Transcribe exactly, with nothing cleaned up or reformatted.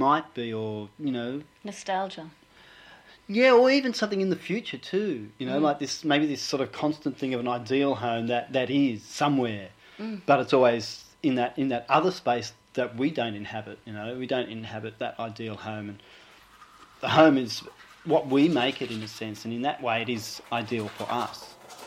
might be, or, you know... Nostalgia. Yeah, or even something in the future too, you know, Mm. like this, maybe this sort of constant thing of an ideal home that, that is somewhere, Mm. but it's always in that in that other space that we don't inhabit, you know, we don't inhabit that ideal home, and the home is what we make it in a sense, and in that way it is ideal for us.